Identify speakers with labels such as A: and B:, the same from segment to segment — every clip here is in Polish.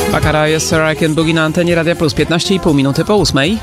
A: Bakara jest Sir Ken Boogie na antenie Radia Plus, 15,5 minuty po 8.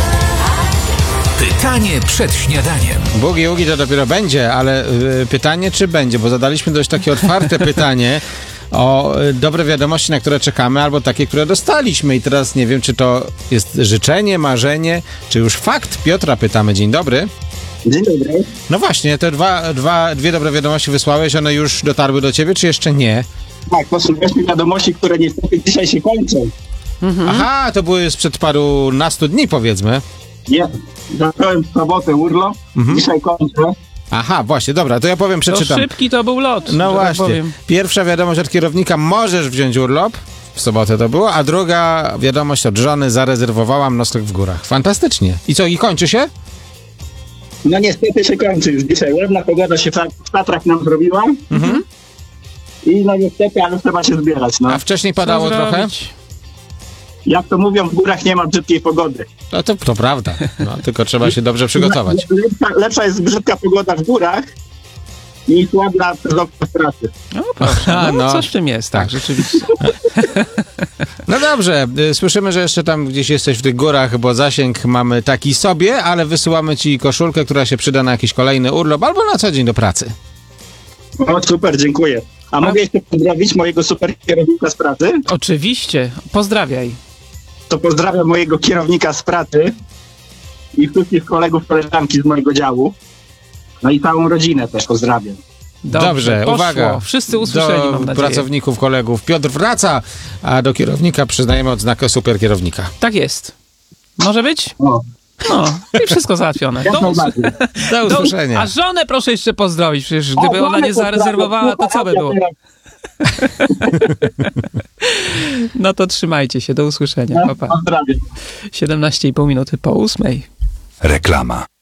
B: Pytanie przed śniadaniem.
C: Boogie Woogie to dopiero będzie, ale pytanie czy będzie, bo zadaliśmy dość takie otwarte pytanie o dobre wiadomości, na które czekamy, albo takie, które dostaliśmy i teraz nie wiem, czy to jest życzenie, marzenie, czy już fakt. Piotra pytamy. Dzień dobry.
D: Dzień dobry.
C: No właśnie, te dwie dobre wiadomości wysłałeś, one już dotarły do ciebie, czy jeszcze nie?
D: Tak, to są właśnie wiadomości, które niestety dzisiaj się kończą.
C: Aha, to były sprzed parunastu dni, powiedzmy.
D: Ja zacząłem w sobotę urlop, dzisiaj kończę.
C: Aha, właśnie, dobra, to ja powiem,
A: To
C: przeczytam.
A: szybki to był lot.
C: No
A: że tak
C: właśnie,
A: powiem.
C: pierwsza wiadomość od kierownika, możesz wziąć urlop, w sobotę to było, a druga wiadomość od żony, zarezerwowałam nocleg w górach. Fantastycznie. I co, i kończy się?
D: No niestety się kończy już dzisiaj. Ładna pogoda się w Tatrach nam zrobiła. I no niestety, ale trzeba się zbierać. No.
C: A wcześniej
A: Co
C: padało trochę?
A: zrobić?
D: Jak to mówią, w górach nie ma brzydkiej pogody.
C: No to prawda, no, tylko trzeba się dobrze przygotować.
D: Lepsza jest brzydka pogoda w górach niż ładna przez okno w pracy.
A: No proszę,
C: A,
A: no,
C: no.
A: coś w tym jest, tak, rzeczywiście.
C: No dobrze, słyszymy, że jeszcze tam gdzieś jesteś w tych górach, bo zasięg mamy taki sobie, ale wysyłamy ci koszulkę, która się przyda na jakiś kolejny urlop albo na co dzień do pracy.
D: O, super, dziękuję. A mogę jeszcze pozdrowić mojego super kierownika z pracy?
A: Oczywiście, pozdrawiaj.
D: To pozdrawiam mojego kierownika z pracy i wszystkich kolegów, koleżanki z mojego działu. No i całą rodzinę też pozdrawiam.
C: Dobrze,
A: poszło.
C: uwaga.
A: Wszyscy usłyszeli,
C: do
A: mam nadzieję.
C: pracowników, kolegów. Piotr wraca, a do kierownika przyznajemy odznakę super kierownika.
A: Tak jest. Może być?
D: O,
A: No, i wszystko załatwione.
D: jak najbardziej.
C: Do usłyszenia.
A: A żonę proszę jeszcze pozdrowić, przecież gdyby ona nie zarezerwowała, to co by było? No to trzymajcie się, do usłyszenia. Pa, pa.
D: Pozdrawiam.
A: 17,5 minuty po 8.
B: Reklama.